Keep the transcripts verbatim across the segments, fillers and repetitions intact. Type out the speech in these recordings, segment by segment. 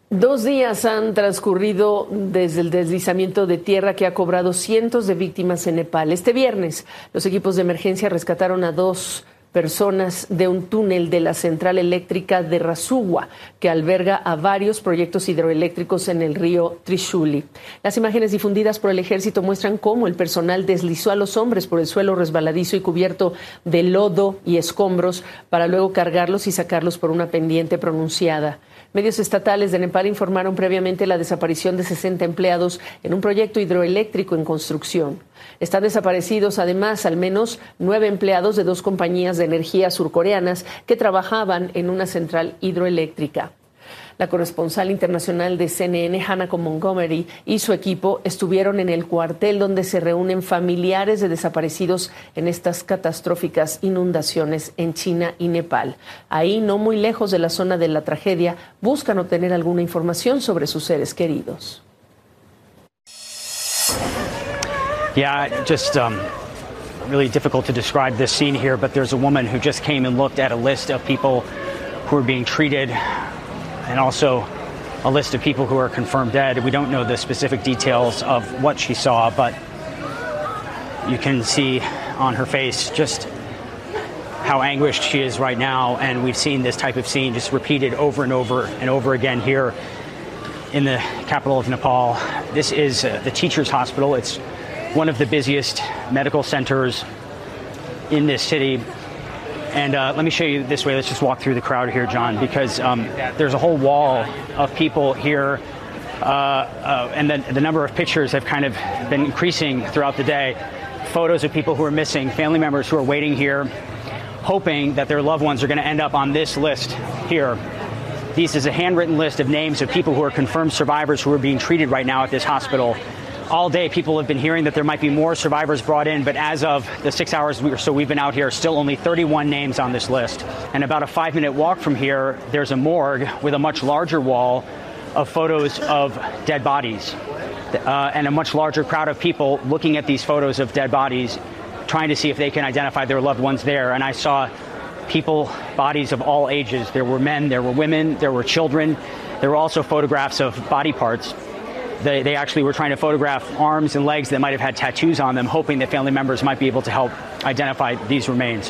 Dos días han transcurrido desde el deslizamiento de tierra que ha cobrado cientos de víctimas en Nepal. Este viernes, los equipos de emergencia rescataron a dos personas de un túnel de la central eléctrica de Rasugua, que alberga a varios proyectos hidroeléctricos en el río Trishuli. Las imágenes difundidas por el ejército muestran cómo el personal deslizó a los hombres por el suelo resbaladizo y cubierto de lodo y escombros para luego cargarlos y sacarlos por una pendiente pronunciada. Medios estatales de Nepal informaron previamente la desaparición de sesenta empleados en un proyecto hidroeléctrico en construcción. Están desaparecidos además al menos nueve empleados de dos compañías de energía surcoreanas que trabajaban en una central hidroeléctrica. La corresponsal internacional de C N N, Hannah Montgomery, y su equipo estuvieron en el cuartel donde se reúnen familiares de desaparecidos en estas catastróficas inundaciones en China y Nepal. Ahí, no muy lejos de la zona de la tragedia, buscan obtener alguna información sobre sus seres queridos. Yeah, just um, really difficult to describe this scene here, but there's a woman who just came and looked at a list of people who are being treated, and also a list of people who are confirmed dead. We don't know the specific details of what she saw, but you can see on her face just how anguished she is right now, and we've seen this type of scene just repeated over and over and over again here in the capital of Nepal. This is uh, the Teachers Hospital. It's one of the busiest medical centers in this city. And uh, let me show you this way. Let's just walk through the crowd here, John, because um, there's a whole wall of people here. Uh, uh, and then the number of pictures have kind of been increasing throughout the day. Photos of people who are missing, family members who are waiting here, hoping that their loved ones are going to end up on this list here. This is a handwritten list of names of people who are confirmed survivors who are being treated right now at this hospital. All day, people have been hearing that there might be more survivors brought in, but as of the six hours or so we've been out here, still only thirty-one names on this list. And about a five-minute walk from here, there's a morgue with a much larger wall of photos of dead bodies, uh, and a much larger crowd of people looking at these photos of dead bodies, trying to see if they can identify their loved ones there. And I saw people, bodies of all ages. There were men, there were women, there were children. There were also photographs of body parts. They, they actually were trying to photograph arms and legs that might have had tattoos on them, hoping that family members might be able to help identify these remains.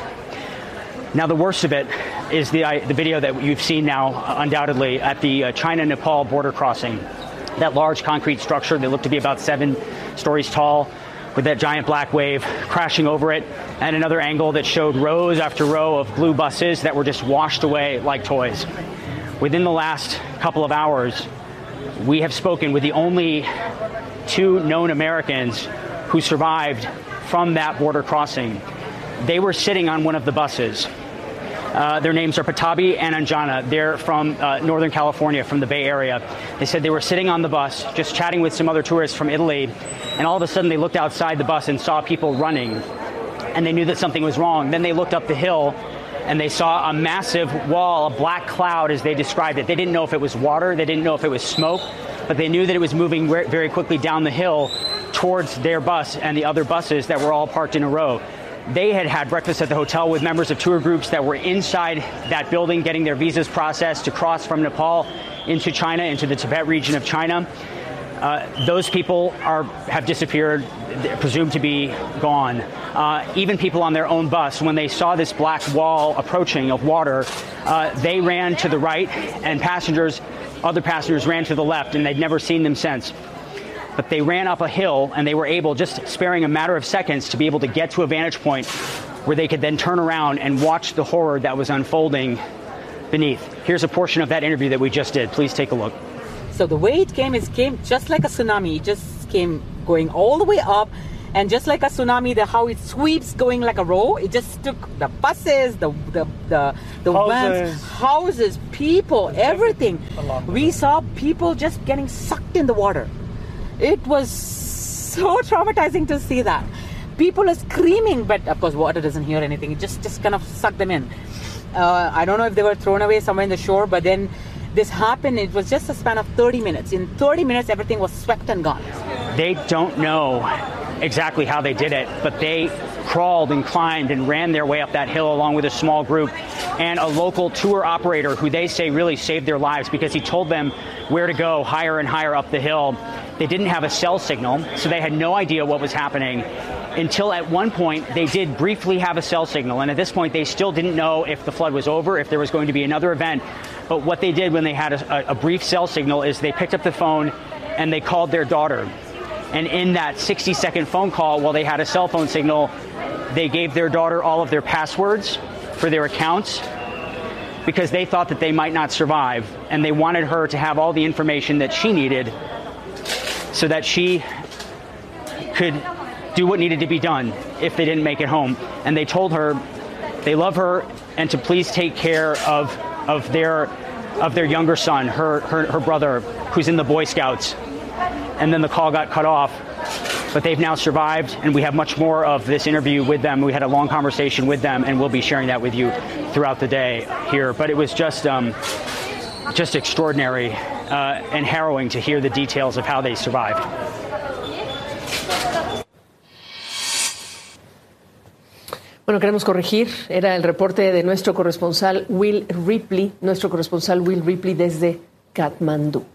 Now, the worst of it is the, uh, the video that you've seen now, uh, undoubtedly, at the uh, China-Nepal border crossing. That large concrete structure that looked to be about seven stories tall, with that giant black wave crashing over it, and another angle that showed rows after row of blue buses that were just washed away like toys. Within the last couple of hours, we have spoken with the only two known Americans who survived from that border crossing. They were sitting on one of the buses. Uh, their names are Patabi and Anjana. They're from uh, Northern California, from the Bay Area. They said they were sitting on the bus, just chatting with some other tourists from Italy, and all of a sudden they looked outside the bus and saw people running, and they knew that something was wrong. Then they looked up the hill, and they saw a massive wall, a black cloud, as they described it. They didn't know if it was water, they didn't know if it was smoke, but they knew that it was moving very quickly down the hill towards their bus and the other buses that were all parked in a row. They had had breakfast at the hotel with members of tour groups that were inside that building getting their visas processed to cross from Nepal into China, into the Tibet region of China. Uh, those people are have disappeared, presumed to be gone. Uh, even people on their own bus, when they saw this black wall approaching of water, uh, they ran to the right, and passengers, other passengers ran to the left, and they'd never seen them since. But they ran up a hill, and they were able, just sparing a matter of seconds, to be able to get to a vantage point where they could then turn around and watch the horror that was unfolding beneath. Here's a portion of that interview that we just did. Please take a look. So the way it came, it came just like a tsunami. It just came going all the way up. And just like a tsunami, the how it sweeps going like a row, it just took the buses, the the the, the vans, houses, people, everything. We saw people just getting sucked in the water. It was so traumatizing to see that. People are screaming, but of course water doesn't hear anything. It just, just kind of sucked them in. Uh, I don't know if they were thrown away somewhere in the shore, but then this happened. It was just a span of thirty minutes. In thirty minutes, everything was swept and gone. They don't know exactly how they did it, but they crawled and climbed and ran their way up that hill along with a small group, and a local tour operator who they say really saved their lives because he told them where to go higher and higher up the hill. They didn't have a cell signal, so they had no idea what was happening until at one point they did briefly have a cell signal. And at this point, they still didn't know if the flood was over, if there was going to be another event. But what they did when they had a, a brief cell signal is they picked up the phone and they called their daughter. And in that sixty second phone call, while they had a cell phone signal, they gave their daughter all of their passwords for their accounts because they thought that they might not survive. And they wanted her to have all the information that she needed so that she could do what needed to be done if they didn't make it home. And they told her they love her and to please take care of of their of their younger son, her her, her brother, who's in the Boy Scouts. And then the call got cut off. But they've now survived, and we have much more of this interview with them. We had a long conversation with them, and we'll be sharing that with you throughout the day here. But it was just um, just extraordinary uh, and harrowing to hear the details of how they survived. Bueno, queremos corregir. Era el reporte de nuestro corresponsal Will Ripley, nuestro corresponsal Will Ripley desde Katmandú.